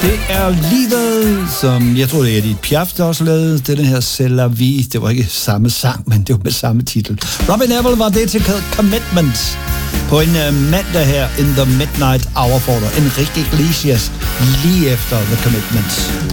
Det er livet, som jeg tror, det er Edith Piaf, der også lavede den her C'est la vie. Det var ikke samme sang, men det var med samme titel. Robin Neville var det til Commitment på en mandag her in the midnight hour for dig. Enrique Iglesias lige efter The Commitments.